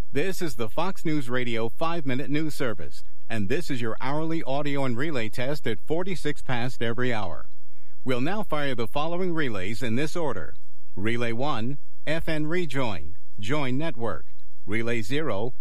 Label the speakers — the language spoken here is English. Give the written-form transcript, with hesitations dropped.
Speaker 1: This is the Fox News Radio 5-Minute News Service, and this is your hourly audio and relay test at 46 past every hour. We'll now fire the following relays in this order. Relay 1, FN Rejoin, Join Network. Relay 0,